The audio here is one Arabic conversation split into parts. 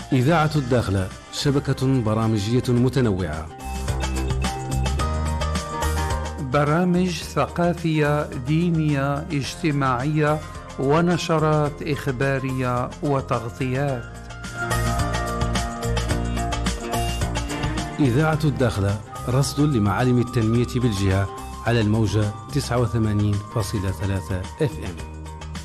إذاعة الداخلة، شبكة برامجية متنوعة، برامج ثقافية، دينية، اجتماعية، ونشرات إخبارية وتغطيات. إذاعة الداخلة، رصد لمعالم التنمية بالجهة على الموجة 89.3 FM.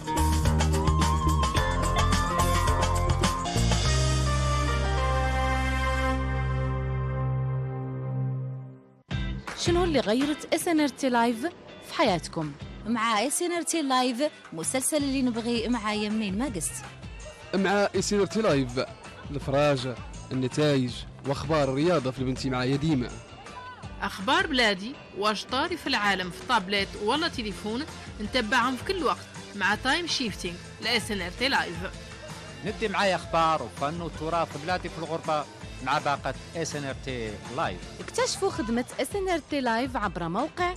شنو اللي غيرت SNRT لايف في حياتكم؟ مع SNRT لايف مسلسل اللي نبغي مع يمين ما قست. مع SNRT لايف الفراج، النتائج واخبار الرياضه في البنتي معايا ديما. اخبار بلادي واش طاري في العالم في طابلت ولا تليفون نتبعهم في كل وقت مع تايم شيفتينج SNRT لايف. ندي معايا اخبار وفن وتراث بلادي في الغربه مع باقة SNRT لايف. اكتشفوا خدمة SNRT لايف عبر موقع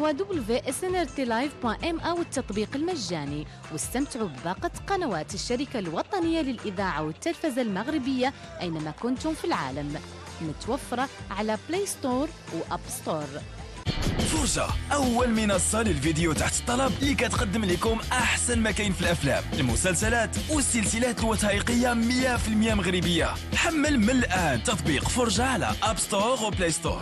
www.snrtlive.ma والتطبيق المجاني، واستمتعوا بباقة قنوات الشركة الوطنية للإذاعة والتلفزة المغربية أينما كنتم في العالم، متوفرة على بلاي ستور وأب ستور. فرجة، أول منصة للفيديو تحت الطلب اللي كتقدم لكم أحسن ما كاين في الأفلام، المسلسلات والسلسلات الوثائقية 100% مغربية. حمل من الآن تطبيق فرجة على أب ستور وبلاي ستور.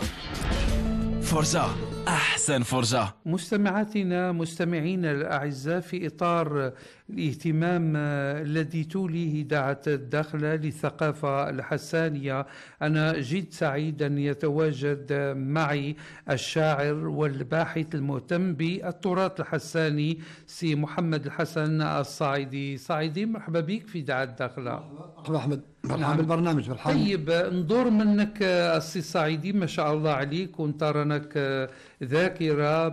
فرجة، أحسن فرجة. مستمعاتنا مستمعينا الأعزاء، في إطار الاهتمام الذي توليه إذاعة الداخلة للثقافة الحسانية، أنا جد سعيد أن يتواجد معي الشاعر والباحث المهتم بالتراث الحساني سي محمد الحسن الصاعدي. صاعدي، مرحبا بك في إذاعة الداخلة. مرحبا أحمد، مرحبا بالبرنامج. طيب، ندور منك السي صاعدي، ما شاء الله عليك، وانت رانك ذاكرة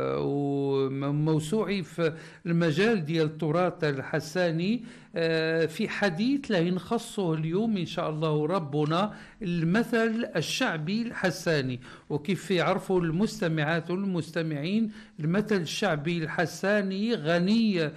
وموسوعي في المجال ديال التراث الحساني. في حديث له نخصه اليوم إن شاء الله ربنا المثل الشعبي الحساني. وكيف يعرفوا المستمعات والمستمعين، المثل الشعبي الحساني غني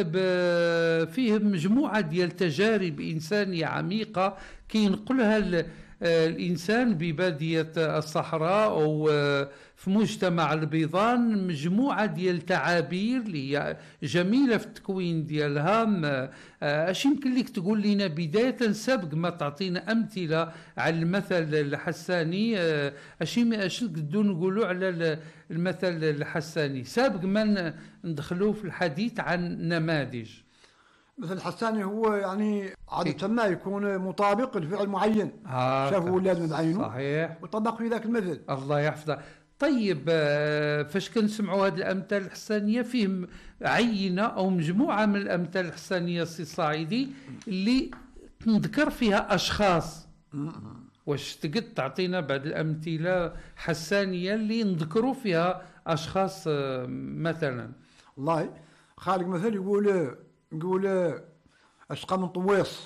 فيه مجموعة ديال تجارب إنسانية عميقة كي ينقلها الإنسان ببادية الصحراء أو في مجتمع البيضان، مجموعة ديال تعابير اللي جميلة في التكوين ديالها. اش يمكن لك تقول لنا بداية سابق ما تعطينا أمثلة على المثل الحساني؟ اش نقدروا نقولوا على المثل الحساني سابق ما ندخلوا في الحديث عن نماذج؟ مثل الحساني هو يعني عادة ما يكون مطابق لفعل معين شافه ولاد بعينه، صحيح، وطبق في ذاك المثل. الله يحفظه. طيب، فاش كنسمعوا هذه الأمثال الحسانية، فيهم عينة أو مجموعة من الأمثال الحسانية السي صاعدي اللي نذكر فيها أشخاص، واش تقد تعطينا بعض الأمثلة حسانية اللي نذكروا فيها أشخاص مثلا؟ والله خالق مثل يقول أشقى من طويس.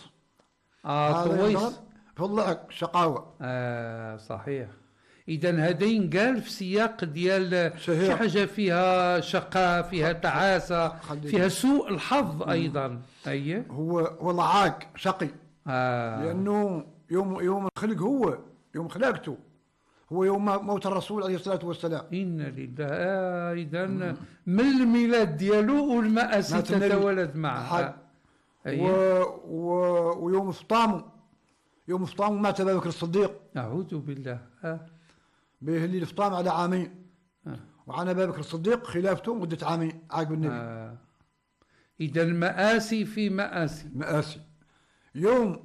طويس فضلك شقاوة. صحيح. إذن هذا ينقال في سياق ديال شي حاجة فيها شقاء، فيها تعاسة، فيها سوء الحظ أيضا. أيه، هو ضعاق شقي. لأنه يوم خلق، هو يوم خلقته هو يوم موت الرسول عليه الصلاة والسلام. إن لله. إذن من الميلاد ديالو والمآسي تتولد معه. ويوم فطامه مات أبا بكر الصديق. أعوذ بالله. به اللي الفطام على عامين. وعن أبا بكر الصديق خلافته مدة عامين عقب النبي. إذا المآسي في مآسي. يوم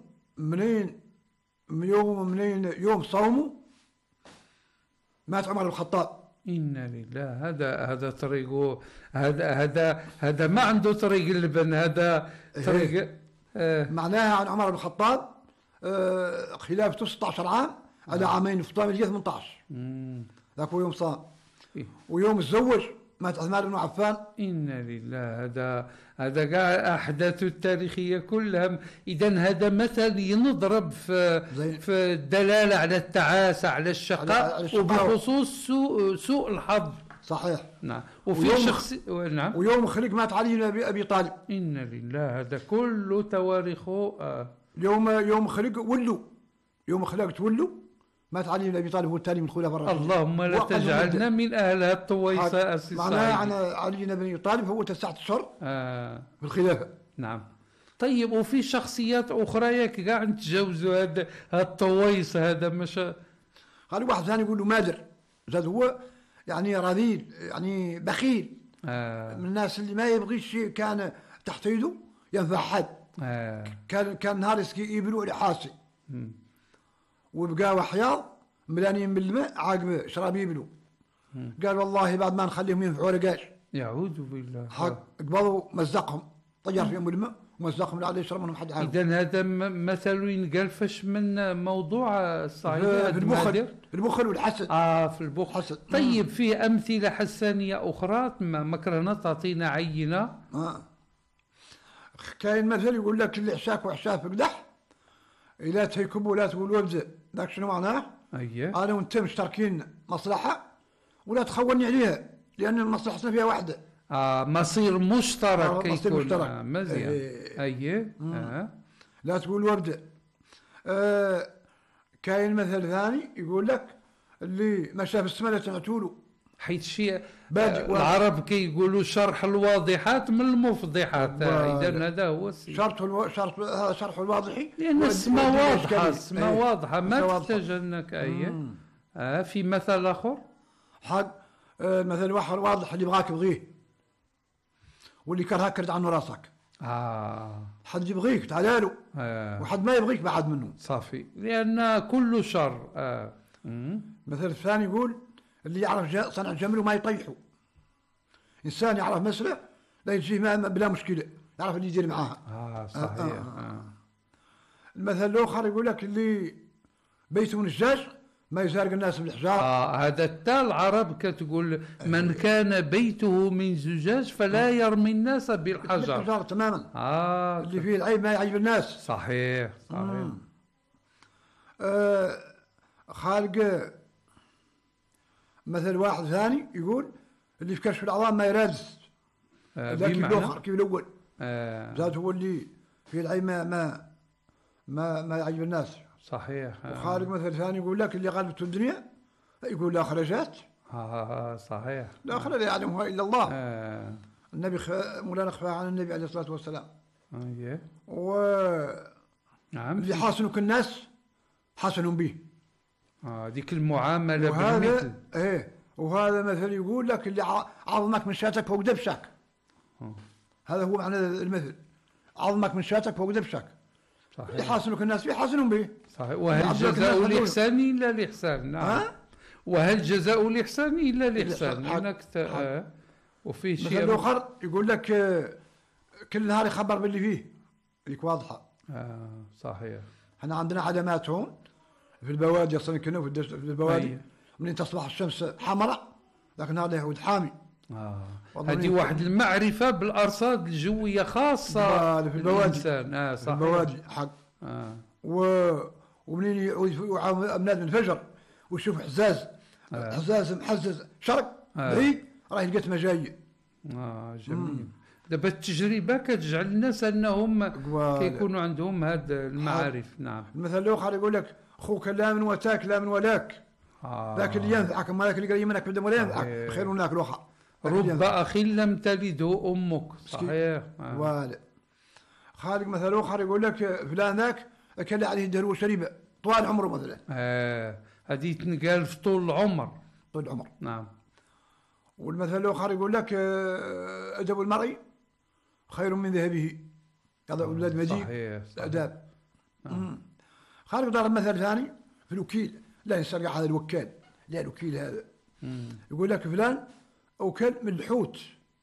صومه مات عمر بن الخطاب. إن لله. هذا طريقه، هذا ما عنده طريق اللبن، هذا طريق. معناها عن عمر بن الخطاب خلافته 16 عام على عامين فطام اللي 18. ذاك هو يوم صام. ويوم تزوج مات عثمان بن عفان. إن لله. هذا كاع أحداث التاريخية كلها. إذن هذا مثل ينضرب في الدلالة على التعاسة، على الشقاء، وبخصوص سوء الحظ. صحيح. نعم. وفي شخص. ويوم خلق مات علي بن أبي طالب. إن لله. هذا كله تواريخه. يوم خلق ولوا، يوم خلقت ولوا مات علي بن ابي طالب هو الثاني من الخلفاء الراشدين. اللهم لا تجعلنا من اهل الطويسه. معناها علي بن ابي طالب هو 9 اشهر في الخلافه. نعم. طيب وفي شخصيات اخرى ياك كاع نتجاوزوا هذا الطويس هذا مش قال واحد ثاني يقول له مادر زاد هو يعني رذيل يعني بخيل من الناس اللي ما يبغيش شيء كان تحت يده ينفع حد. كان نهار يسقي يبلو لحاسي وبقى وحياض ملانين بالماء عاقب شراب يبلو. قال والله بعد ما نخليهم ينفعوا رجال. يعوذ بالله. حق قبضوا مزقهم طير فيهم الماء ومزقهم لا يشرب منهم حد عارف. اذا هذا مثل ينقلفش من موضوع الصعيدي البخل والحسد. في البخل. طيب في امثله حسانيه اخرى مكرنا تعطينا عينه. كاين مثل يقول لك اللي حشاك وحشاك قدح إلا تهيكب ولا تقول وابدا. ذاك شنو معناه؟ اييه انا وانت مشتركين مصلحه ولا تخوني عليها لان مصلحتنا فيها واحده. مصير مشترك. مصير مشترك. مزيان. اييه لا تقول وابدا. كاين مثل ثاني يقول لك اللي ما شاف السماء لا تنعتولو. حيث شيء العرب كي يقولوا شرح الواضحات من المفضحات. اذا هذا هو شرح الواضح لان السماء واضحه. السماء واضحه ما تحتاج انك في مثل اخر حق مثل واحد واضح اللي بغاك بغيه واللي كرهك كرد عنه راسك. حد يبغيك تعال له وحد ما يبغيك بعد منه صافي لان كل شر. مثل الثاني يقول اللي يعرف صنع جمل وما يطيحه. انسان يعرف مسرع لا يجيه بلا مشكله يعرف اللي يدير معاها. صحيح. المثل الاخر يقول لك اللي بيته من الزجاج ما يزارق الناس بالحجار. هذا تا العرب كتقول من كان بيته من زجاج فلا يرمي الناس بالحجر. بالحجار تماما. اللي فيه العيب ما يعيب الناس. صحيح. خالق مثل واحد ثاني يقول اللي في كشف العظام ما يرادس. لكن الاخر كيف الاول زاد هو اللي فيه العيب ما يعيب الناس. صحيح. وخالق مثل ثاني يقول لك اللي غلبته الدنيا يقول لا خرجات. صحيح. لا خرج لا يعلمها الا الله. النبي مولانا خفى عن النبي عليه الصلاه والسلام. نعم. اللي حاسنك الناس حسن به. ديك المعامله بالمثل. وهذا مثل يقول لك اللي عظمك من شاتك فوق دبشك. هذا هو معنى المثل. عظمك من شاتك فوق دبشك. صحيح. اللي حاسنك الناس يحاسنون به. صحيح. وهل جزاء الإحسان إلا الإحسان. نعم. وهل جزاء الإحسان إلا الإحسان. هناك وفي شيء مثل آخر يقول لك كل نهار يخبر باللي فيه هيك واضحة. صحيح. احنا عندنا علامات هون في البوادي اصلا كنا في البوادي منين تصبح الشمس حمراء لكن هذا يهود حامي. هذه واحد المعرفة بالأرصاد الجوية خاصة في البوادي. صحيح. في البوادي حق. ومنين يعاون أبناء من الفجر ويشوف حزاز محزز شرق بعيد راه لقيت ما جاي. جميل. دابا التجربة كتجعل الناس أنهم كيكونوا عندهم هذه المعارف. نعم. المثل الآخر يقول لك خوك لا من وتاك لا من ولاك. ذاك اللي ينفعك اما ذاك اللي قريب منك بدا ولا ينفعك خير من ذاك الاخر. رب اخ لم تلده امك. صحيح. ولا خالق مثل اخر يقول لك فلان ذاك اكل عليه الدهر وشرب طوال عمره مثلا. هذه تنقال في طول العمر. طول العمر. نعم. والمثل الاخر يقول لك ادب المرء خير من ذهبه. هذا اولاد مجيء. صحيح. الاداب. خالق ضرب مثل ثاني في الوكيل لا يسرق هذا الوكال لا الوكيل هذا. يقول لك فلان أوكل من الحوت.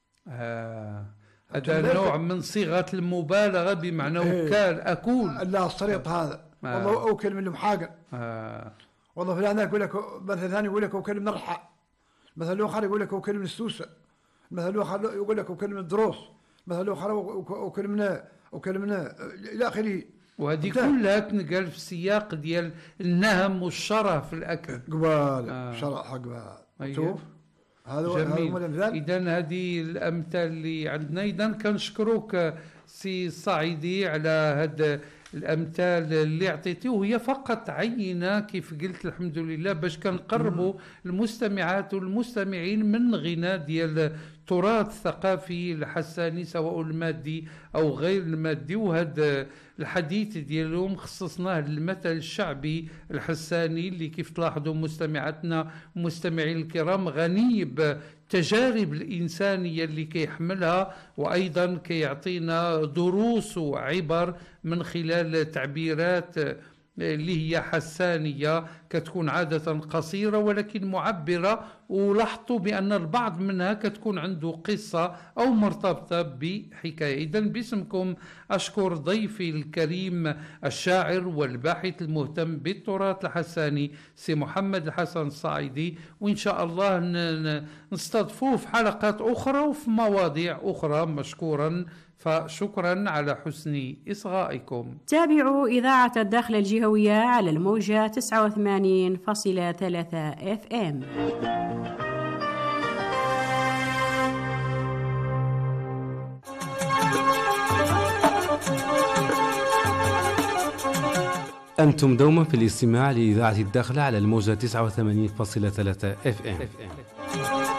هذا نوع من صيغة المبالغة بمعنى وكال أكول. لا الصريط هذا والله أوكل من المحاقن. والله فلان يقول لك مثل ثاني يقول لك أوكل من الرحى. مثل الآخر يقول لك أوكل من السوسة. مثل الآخر يقول لك أوكل من الدروس. مثل الآخر أوكل من إلى آخره. وهذه كلها تنقال في السياق ديال النهم والشره في الاكل. قبال شرع حق شوف هذا جميل. اذا هذه الامثال اللي عندنا. اذا كنشكروك سي الصعيدي على هذا الأمثال اللي عطيتيه هي فقط عينة كيف قلت الحمد لله باش كنقربوا المستمعات والمستمعين من غناء ديال التراث الثقافي الحساني سواء المادي أو غير المادي. وهذا الحديث ديال اليوم خصصناه للمثل الشعبي الحساني اللي كيف تلاحظوا مستمعاتنا ومستمعين الكرام غني بالتجارب الإنسانية اللي كيحملها، وأيضا كيعطينا دروس وعبر من خلال تعبيرات اللي هي حسانية كتكون عادة قصيرة ولكن معبرة، ولاحظتوا بأن البعض منها كتكون عنده قصة أو مرتبطة بحكاية. إذن باسمكم أشكر ضيفي الكريم الشاعر والباحث المهتم بالتراث الحساني سي محمد الحسن الصاعدي، وإن شاء الله نستضفوه في حلقات أخرى وفي مواضيع أخرى. مشكورا، فشكرا على حسن إصغائكم. تابعوا إذاعة الداخل الجهوية على الموجة 89.3 FM. أنتم دوما في الاستماع لإذاعة الداخل على الموجة 89.3 FM.